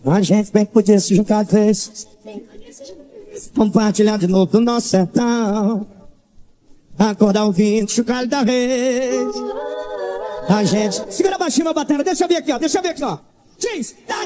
A gente bem que podia se juntar de vez, compartilhar de novo do nosso sertão, acordar ouvindo chocalho da vez. A gente... Segura baixinho, meu batera, deixa eu ver aqui, ó. Diz...